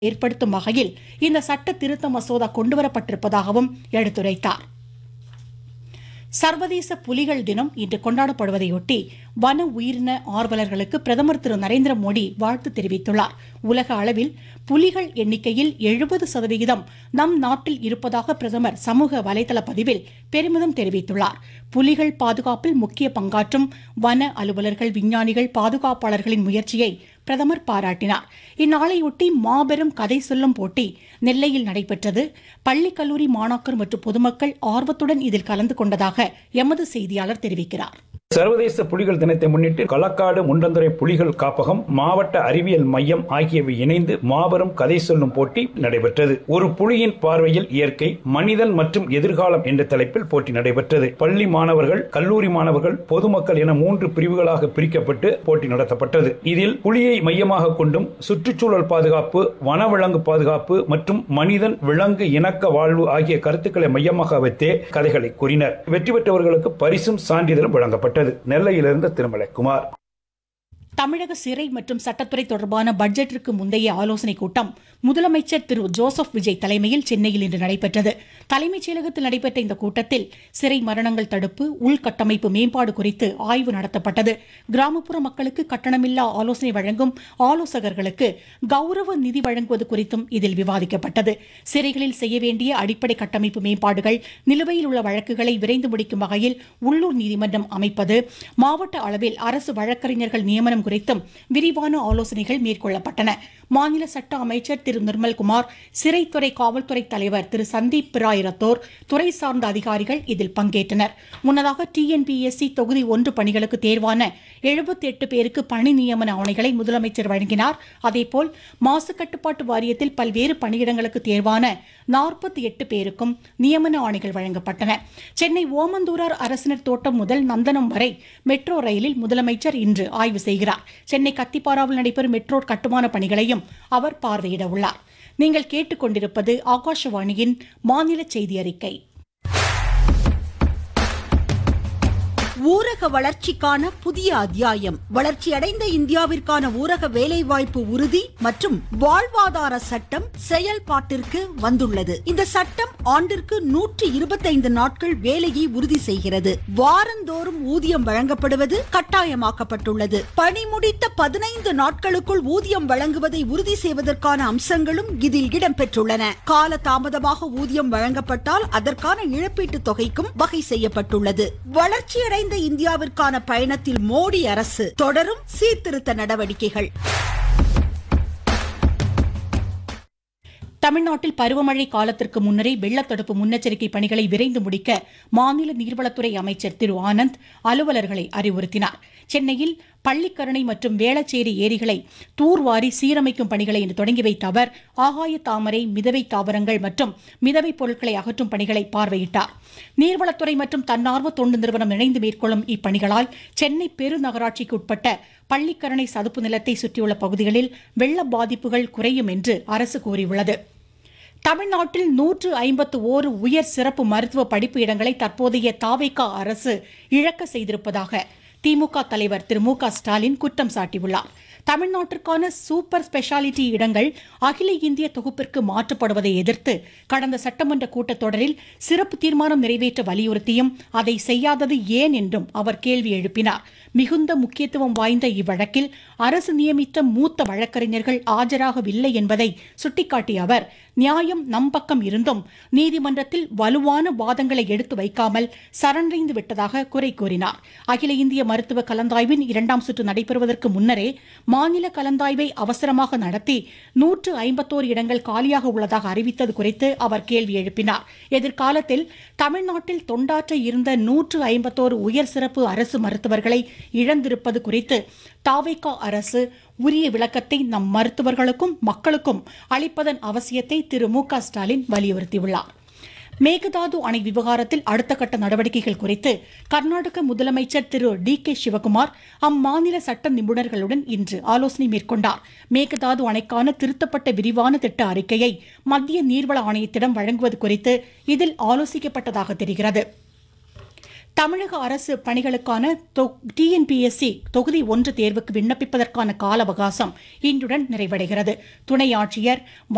ஏற்படுத்தும் வகையில் இந்த சட்ட திருத்த மசோதா கொண்டுவரப்பட்டிருப்பதாகவும் எடுத்துரைத்தார். சர்வதேச புலிகள் தினம் இன்று கொண்டாடப்படுவதையொட்டி வன உயிரின ஆர்வலர்களுக்கு பிரதமர் திரு நரேந்திர மோடி வாழ்த்து தெரிவித்துள்ளார். உலக அளவில் புலிகள் எண்ணிக்கையில் 70% நம் நாட்டில் இருப்பதாக பிரதமர் சமூக வலைதள பதிவில் பெருமிதம் தெரிவித்துள்ளார். புலிகள் பாதுகாப்பில் முக்கிய பங்காற்றும் வன அலுவலர்கள், விஞ்ஞானிகள், பாதுகாப்பாளர்களின் முயற்சியை பிரதமர் பாராட்டினார். இந்நாளையொட்டி மாபெரும் கதை சொல்லும் போட்டி நெல்லையில் நடைபெற்றது. பள்ளி கல்லூரி மாணாக்கர் மற்றும் பொதுமக்கள் ஆர்வத்துடன் இதில் கலந்து கொண்டதாக எமது செய்தியாளர் தெரிவிக்கிறார். சர்வதேச புலிகள் தினத்தை முன்னிட்டு களக்காடு முண்டந்துறை புலிகள் காப்பகம், மாவட்ட அறிவியல் மையம் ஆகியவை இணைந்து மாபெரும் கதை சொல்லும் போட்டி நடைபெற்றது. ஒரு புலியின் பார்வையில் இயற்கை, மனிதன் மற்றும் எதிர்காலம் என்ற தலைப்பில் போட்டி நடைபெற்றது. பள்ளி மாணவர்கள், கல்லூரி மாணவர்கள், பொதுமக்கள் என 3 பிரிவுகளாக பிரிக்கப்பட்டு போட்டி நடத்தப்பட்டது. இதில் புலியை மையமாக கொண்டும் சுற்றுச்சூழல் பாதுகாப்பு, வனவிலங்கு பாதுகாப்பு மற்றும் மனிதன் விலங்கு இணக்க வாழ்வு ஆகிய கருத்துக்களை மையமாக வைத்தே கதைகளை கூறினர். வெற்றி பெற்றவர்களுக்கு பரிசும் சான்றிதழும் வழங்கப்பட்டது. நெல்லையிலிருந்து திருமலைக்குமார். தமிழக சிறை மற்றும் சட்டத்துறை தொடர்பான பட்ஜெட்டிற்கு முந்தைய ஆலோசனைக் கூட்டம் முதலமைச்சர் திரு ஜோசப் விஜய் தலைமையில் சென்னையில் இன்று நடைபெற்றது. தலைமைச் செயலகத்தில் நடைபெற்ற இந்த கூட்டத்தில் சிறை மரணங்கள் தடுப்பு, உள்கட்டமைப்பு மேம்பாடு குறித்து ஆய்வு நடத்தப்பட்டது. கிராமப்புற மக்களுக்கு கட்டணமில்லா ஆலோசனை வழங்கும் ஆலோசகர்களுக்கு கௌரவ நிதி வழங்குவது குறித்தும் இதில் விவாதிக்கப்பட்டது. சிறைகளில் செய்ய வேண்டிய அடிப்படை கட்டமைப்பு மேம்பாடுகள், நிலுவையில் உள்ள வழக்குகளை விரைந்து முடிக்கும் வகையில் உள்ளூர் நீதிமன்றம் அமைப்பது, மாவட்ட அளவில் அரசு வழக்கறிஞர்கள் நியமனம் குறித்தும் விரிவான ஆலோசனைகள் மேற்கொள்ளப்பட்டன. மாநில சட்ட அமைச்சர் திரு நிர்மல்குமார், சிறைத்துறை காவல்துறை தலைவர் திரு சந்தீப் பிராய் ரத்தோர், துறை சார்ந்த அதிகாரிகள் இதில் பங்கேற்றனர். முன்னதாக TNPSC தொகுதி 1 பணிகளுக்கு தேர்வான 78 பேருக்கு பணி நியமன ஆணைகளை முதலமைச்சர் வழங்கினார். அதேபோல் மாசு கட்டுப்பாட்டு வாரியத்தில் பல்வேறு பணியிடங்களுக்கு தேர்வான 48 பேருக்கும் நியமன ஆணைகள் வழங்கப்பட்டன. சென்னை ஓமந்தூரார் அரசினர் தோட்டம் முதல் நந்தனம் வரை மெட்ரோ ரயிலில் முதலமைச்சர் இன்று ஆய்வு செய்கிறார். சென்னை கத்திப்பாராவில் நடைபெறும் மெட்ரோ கட்டுமான பணிகளையும் அவர் பார்வையிட உள்ளார். நீங்கள் கேட்டுக்கொண்டிருப்பது ஆகாஷவாணியின் மாநில செய்தி அறிக்கை. ஊரக வளர்ச்சிக்கான புதிய அத்தியாயம். வளர்ச்சியடைந்த இந்தியாவிற்கான ஊரக வேலைவாய்ப்பு உறுதி மற்றும் வாழ்வாதார சட்டம் செயல்பாட்டிற்கு வந்துள்ளது. இந்த சட்டம் ஆண்டிற்கு 125 நாட்கள் வேலையை உறுதி செய்கிறது. வாரந்தோறும் ஊதியம் வழங்கப்படுவது கட்டாயமாக்கப்பட்டுள்ளது. பணி முடித்த 15 நாட்களுக்குள் ஊதியம் வழங்குவதை உறுதி செய்வதற்கான அம்சங்களும் இதில் இடம்பெற்றுள்ளன. கால தாமதமாக ஊதியம் வழங்கப்பட்டால் அதற்கான இழப்பீட்டுத் தொகைக்கும் வகை செய்யப்பட்டுள்ளது. வளர்ச்சியடைந்த இந்தியாவிற்கான பயணத்தில் மோடி அரசு தொடரும் சீர்திருத்த நடவடிக்கைகள். தமிழ்நாட்டில் பருவமழை காலத்திற்கு முன்னரே வெள்ளத்தடுப்பு முன்னெச்சரிக்கை பணிகளை விரைந்து முடிக்க மாநில நீர்வளத்துறை அமைச்சர் திரு ஆனந்த் அலுவலர்களை அறிவுறுத்தினார். சென்னையில் பள்ளிக்கரணை மற்றும் வேளச்சேரி ஏரிகளை தூர்வாரி சீரமைக்கும் பணிகளை இன்று தொடங்கி வைத்த அவர் ஆகாய தாமரை, மிதவை தாவரங்கள் மற்றும் மிதவை பொருட்களை அகற்றும் பணிகளை பார்வையிட்டார். நீர்வளத்துறை மற்றும் தன்னார்வ தொண்டு நிறுவனம் இணைந்து மேற்கொள்ளும் இப்பணிகளால் சென்னை பெருநகராட்சிக்கு உட்பட்ட பள்ளிக்கரணை சதுப்பு நிலத்தை சுற்றியுள்ள பகுதிகளில் வெள்ள பாதிப்புகள் குறையும் என்று அரசு கூறியுள்ளது. தமிழ்நாட்டில் 151 உயர் சிறப்பு மருத்துவ படிப்பு இடங்களை தற்போதைய தாவேகா அரசு இழக்க செய்திருப்பதாக திமுக தலைவர் திரு மு க ஸ்டாலின் குற்றம் சாட்டியுள்ளார். தமிழ்நாட்டிற்கான சூப்பர் ஸ்பெஷாலிட்டி இடங்கள் அகில இந்திய தொகுப்பிற்கு மாற்றப்படுவதை எதிர்த்து கடந்த சட்டமன்ற கூட்டத்தொடரில் சிறப்பு தீர்மானம் நிறைவேற்ற வலியுறுத்தியும் அதை செய்யாதது ஏன் என்றும் அவர் கேள்வி எழுப்பினார். மிகுந்த முக்கியத்துவம் வாய்ந்த இவ்வழக்கில் அரசு நியமித்த மூத்த வழக்கறிஞர்கள் ஆஜராகவில்லை என்பதை சுட்டிக்காட்டிய அவர், நியாயம் நம் பக்கம் இருந்தும் நீதிமன்றத்தில் வலுவான வாதங்களை எடுத்து வைக்காமல் சரணடைந்து விட்டதாக குறை கூறினார். அகில இந்திய மருத்துவ கலந்தாய்வின் 2ஆம் சுற்று நடைபெறுவதற்கு முன்னரே மாநில கலந்தாய்வை அவசரமாக நடத்தி 151 இடங்கள் காலியாக உள்ளதாக அறிவித்தது குறித்து அவர் கேள்வி எழுப்பினார். எதிர்காலத்தில் தமிழ்நாட்டில் தொண்டாற்ற இருந்த 151 உயர் சிறப்பு அரசு மருத்துவர்களை இழந்திருப்பது குறித்து தாவேகா அரசு உரிய விளக்கத்தை நம் மருத்துவர்களுக்கும் மக்களுக்கும் அளிப்பதன் அவசியத்தை திரு மு க ஸ்டாலின் வலியுறுத்தியுள்ளார். மேகதாது அணை விவகாரத்தில் அடுத்த கட்ட நடவடிக்கைகள் குறித்து கர்நாடக முதலமைச்சர் திரு DK சிவகுமார் அம்மாநில சட்ட நிபுணர்களுடன் இன்று ஆலோசனை மேற்கொண்டார். மேகதாது அணைக்கான திருத்தப்பட்ட விரிவான திட்ட அறிக்கையை மத்திய நீர்வள ஆணையத்திடம் வழங்குவது குறித்து இதில் ஆலோசிக்கப்பட்டதாக தெரிகிறது. தமிழக அரசு பணிகளுக்கான TNPSC தொகுதி 1 தேர்வுக்கு விண்ணப்பிப்பதற்கான கால அவகாசம் இன்றுடன் நிறைவடைகிறது. துணை ஆட்சியர்